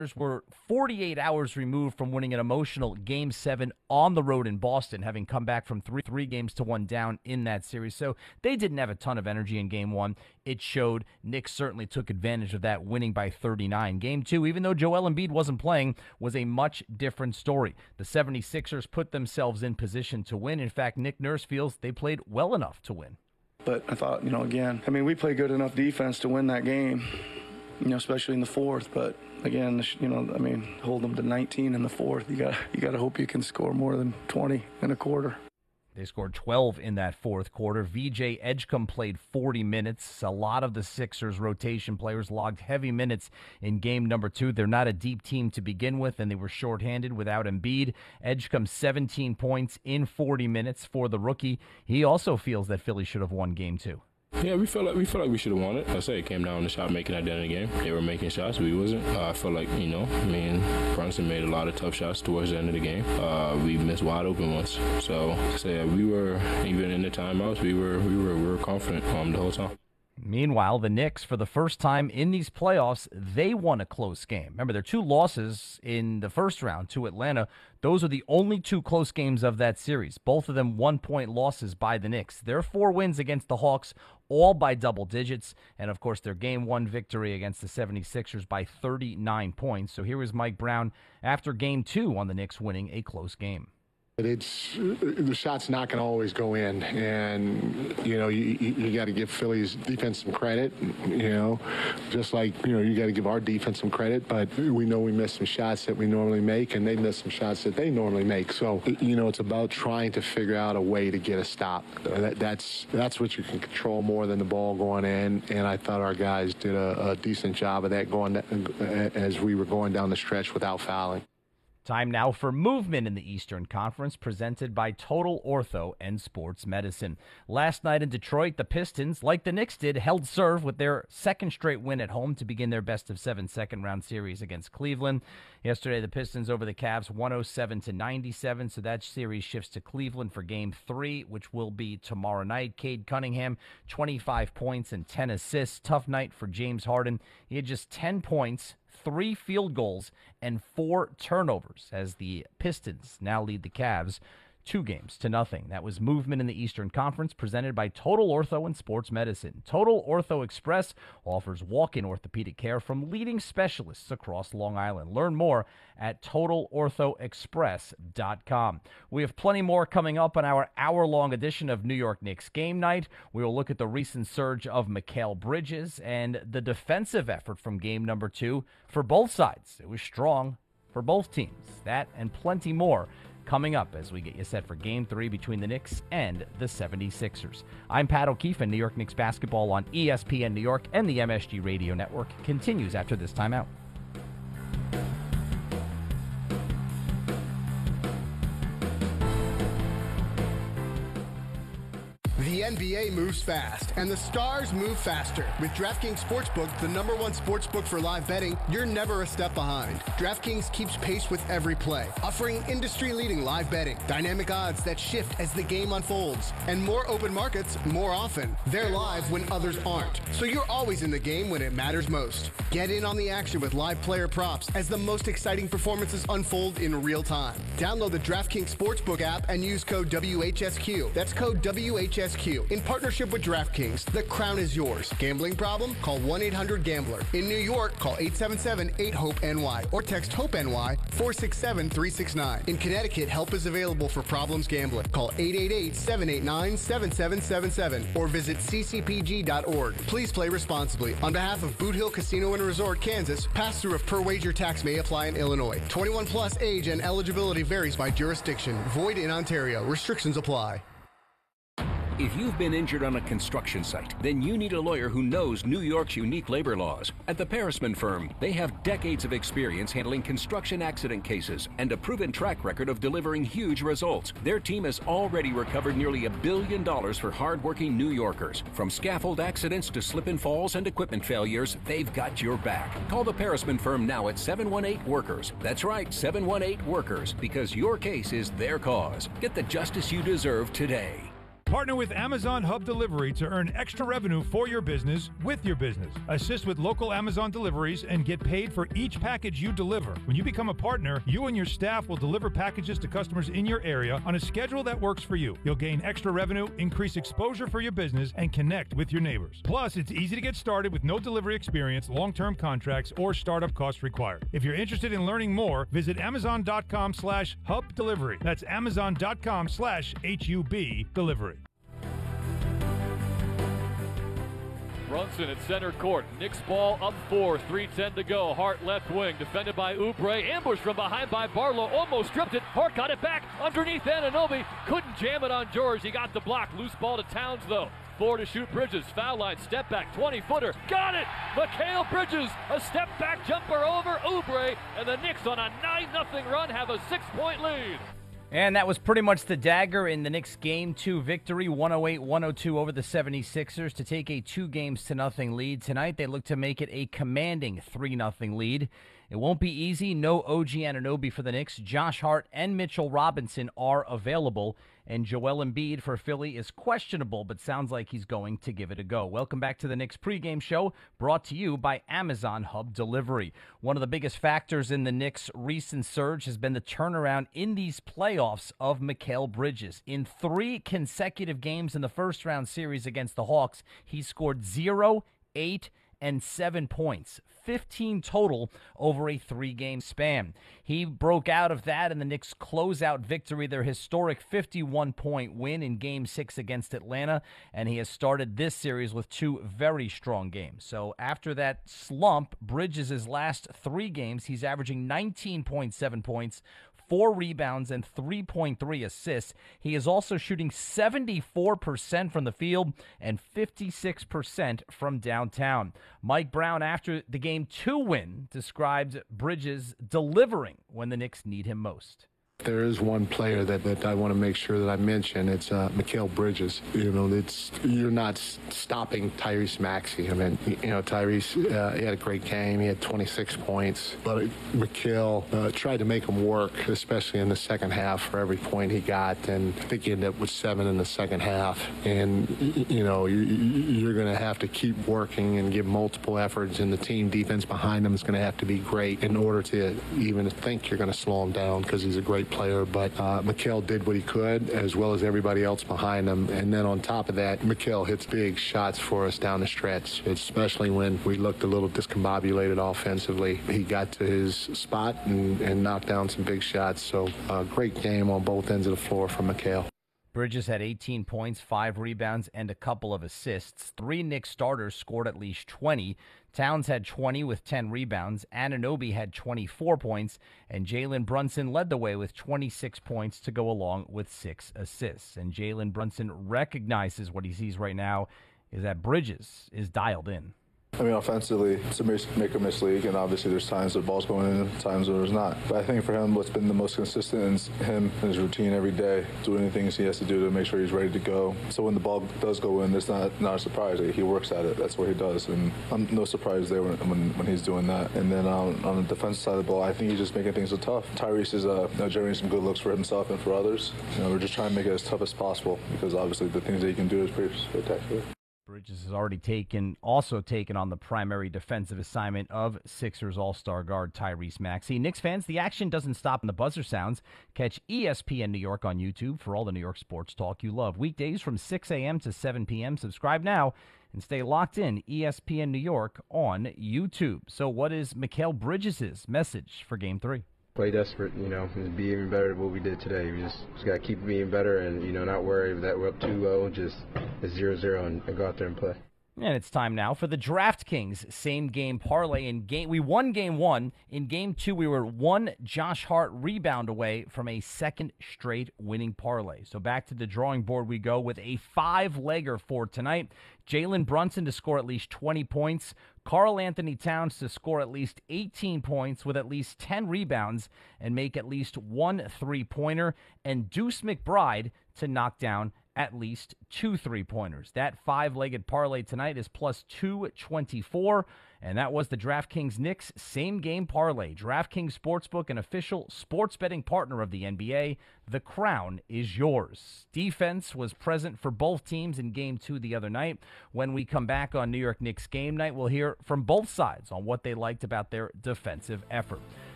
were 48 hours removed from winning an emotional Game 7 on the road in Boston, having come back from three games to one down in that series. So they didn't have a ton of energy in Game 1. It showed. Knicks certainly took advantage of that, winning by 39. Game 2, even though Joel Embiid wasn't playing, was a much different story. The 76ers put themselves in position to win. In fact, Nick Nurse feels they played well enough to win. But I thought, again, we played good enough defense to win that game, especially in the fourth. But again, hold them to 19 in the fourth. You got to hope you can score more than 20 in a quarter. They scored 12 in that fourth quarter. VJ Edgecombe played 40 minutes. A lot of the Sixers rotation players logged heavy minutes in game number 2. They're not a deep team to begin with, and they were shorthanded without Embiid. Edgecombe 17 points in 40 minutes for the rookie. He also feels that Philly should have won game 2. Yeah, we felt like we should have won it. I say it came down to shot making at the end of the game. They were making shots, we wasn't. I felt like, me and Brunson made a lot of tough shots towards the end of the game. We missed wide open ones. So we were, even in the timeouts, we were confident the whole time. Meanwhile, the Knicks, for the first time in these playoffs, they won a close game. Remember, their 2 losses in the first round to Atlanta, those are the only 2 close games of that series. Both of them 1-point losses by the Knicks. Their 4 wins against the Hawks, all by double digits. And, of course, their Game 1 victory against the 76ers by 39 points. So here is Mike Brown after Game 2 on the Knicks winning a close game. The shot's not going to always go in, and you got to give Philly's defense some credit. Just like you got to give our defense some credit. But we know we missed some shots that we normally make, and they missed some shots that they normally make. So it's about trying to figure out a way to get a stop. That's what you can control more than the ball going in. And I thought our guys did a decent job of that as we were going down the stretch without fouling. Time now for movement in the Eastern Conference, presented by Total Ortho and Sports Medicine. Last night in Detroit, the Pistons, like the Knicks did, held serve with their second straight win at home to begin their best-of-7 second-round series against Cleveland. Yesterday, the Pistons over the Cavs 107-97, so that series shifts to Cleveland for Game 3, which will be tomorrow night. Cade Cunningham, 25 points and 10 assists. Tough night for James Harden. He had just 10 points, 3 field goals, and 4 turnovers as the Pistons now lead the Cavs 2-0. That was movement in the Eastern Conference, presented by Total Ortho and Sports Medicine. Total Ortho Express offers walk-in orthopedic care from leading specialists across Long Island. Learn more at TotalOrthoExpress.com. We have plenty more coming up on our hour-long edition of New York Knicks Game Night. We will look at the recent surge of Mikal Bridges and the defensive effort from game number 2 for both sides. It was strong for both teams. That and plenty more coming up as we get you set for Game 3 between the Knicks and the 76ers. I'm Pat O'Keefe, and New York Knicks basketball on ESPN New York and the MSG Radio Network continues after this timeout. The NBA moves fast, and the stars move faster. With DraftKings Sportsbook, the #1 sportsbook for live betting, you're never a step behind. DraftKings keeps pace with every play, offering industry-leading live betting, dynamic odds that shift as the game unfolds, and more open markets more often. They're live when others aren't, so you're always in the game when it matters most. Get in on the action with live player props as the most exciting performances unfold in real time. Download the DraftKings Sportsbook app and use code WHSQ. That's code WHSQ. In partnership with DraftKings, the crown is yours. Gambling problem? Call 1-800-GAMBLER. In New York, call 877-8-HOPE-NY or text HOPE-NY 467-369. In Connecticut, help is available for problems gambling. Call 888-789-7777 or visit ccpg.org. Please play responsibly. On behalf of Boot Hill Casino and Resort, Kansas, pass-through of per-wager tax may apply in Illinois. 21 plus age and eligibility varies by jurisdiction. Void in Ontario. Restrictions apply. If you've been injured on a construction site, then you need a lawyer who knows New York's unique labor laws. At the Parisman Firm, they have decades of experience handling construction accident cases and a proven track record of delivering huge results. Their team has already recovered nearly $1 billion for hardworking New Yorkers. From scaffold accidents to slip and falls and equipment failures, they've got your back. Call the Parisman Firm now at 718-WORKERS. That's right, 718-WORKERS, because your case is their cause. Get the justice you deserve today. Partner with Amazon Hub Delivery to earn extra revenue for your business with your business. Assist with local Amazon deliveries and get paid for each package you deliver. When you become a partner, you and your staff will deliver packages to customers in your area on a schedule that works for you. You'll gain extra revenue, increase exposure for your business, and connect with your neighbors. Plus, it's easy to get started with no delivery experience, long-term contracts, or startup costs required. If you're interested in learning more, visit Amazon.com/Hub Delivery. That's Amazon.com/HUB Delivery. Brunson at center court. Knicks ball up 4. 3:10 to go. Hart left wing. Defended by Oubre. Ambush from behind by Barlow. Almost stripped it. Hart got it back underneath Anunoby. Couldn't jam it on George. He got the block. Loose ball to Towns though. 4 to shoot. Bridges. Foul line. Step back. 20-footer. Got it! Mikal Bridges. A step back jumper over Oubre. And the Knicks on a 9-0 run have a 6-point lead. And that was pretty much the dagger in the Knicks Game 2 victory, 108-102 over the 76ers to take a 2-0 lead. Tonight, they look to make it a commanding 3-0 lead. It won't be easy. No OG Anunoby for the Knicks. Josh Hart and Mitchell Robinson are available. And Joel Embiid for Philly is questionable, but sounds like he's going to give it a go. Welcome back to the Knicks pregame show, brought to you by Amazon Hub Delivery. One of the biggest factors in the Knicks' recent surge has been the turnaround in these playoffs of Mikal Bridges. In 3 consecutive games in the first-round series against the Hawks, he scored 0, 8, and 7 points, 15 total over a 3-game span. He broke out of that in the Knicks' closeout victory, their historic 51-point win in Game 6 against Atlanta, and he has started this series with 2 very strong games. So after that slump, Bridges' last 3 games, he's averaging 19.7 points, 4 rebounds, and 3.3 assists. He is also shooting 74% from the field and 56% from downtown. Mike Brown, after the Game 2 win, described Bridges delivering when the Knicks need him most. There is one player that I want to make sure that I mention. It's Mikal Bridges. You know, you're not stopping Tyrese Maxey. I mean, you know, Tyrese, he had a great game. He had 26 points. But Mikal tried to make him work, especially in the second half for every point he got. And I think he ended up with 7 in the second half. And, you know, you're going to have to keep working and give multiple efforts. And the team defense behind him is going to have to be great in order to even think you're going to slow him down, because he's a great player. But Mikal did what he could, as well as everybody else behind him. And then on top of that, Mikal hits big shots for us down the stretch, especially when we looked a little discombobulated offensively. He got to his spot and knocked down some big shots. So great game on both ends of the floor from Mikal. Bridges had 18 points, 5 rebounds, and a couple of assists. 3 Knicks starters scored at least 20. Towns had 20 with 10 rebounds. Anunoby had 24 points, and Jalen Brunson led the way with 26 points to go along with 6 assists. And Jalen Brunson recognizes what he sees right now is that Bridges is dialed in. I mean, offensively, it's a make or miss league, and obviously there's times where the ball's going in and times where there's not. But I think for him, what's been the most consistent is him and his routine every day, doing the things he has to do to make sure he's ready to go. So when the ball does go in, it's not a surprise. He works at it. That's what he does, and I'm no surprise there when he's doing that. And then on the defensive side of the ball, I think he's just making things so tough. Tyrese is generating some good looks for himself and for others. You know, we're just trying to make it as tough as possible, because obviously the things that he can do is pretty spectacular. Bridges has already also taken on the primary defensive assignment of Sixers All-Star guard Tyrese Maxey. Knicks fans, the action doesn't stop when the buzzer sounds. Catch ESPN New York on YouTube for all the New York sports talk you love. Weekdays from 6 a.m. to 7 p.m. Subscribe now and stay locked in. ESPN New York on YouTube. So what is Mikal Bridges' message for Game 3? Play desperate, you know, and be even better than what we did today. We just got to keep being better and, you know, not worry that we're up 2-0, just 0-0 and go out there and play. And it's time now for the DraftKings same-game parlay. We won Game 1. In Game 2, we were 1 Josh Hart rebound away from a second straight winning parlay. So back to the drawing board we go with a 5-legger for tonight. Jalen Brunson to score at least 20 points. Karl Anthony Towns to score at least 18 points with at least 10 rebounds and make at least 1 3-pointer. And Deuce McBride to knock down at least 2 3-pointers. That 5-legged parlay tonight is plus 224. And that was the DraftKings Knicks same-game parlay. DraftKings Sportsbook, an official sports betting partner of the NBA. The crown is yours. Defense was present for both teams in Game 2 the other night. When we come back on New York Knicks Game Night, we'll hear from both sides on what they liked about their defensive effort.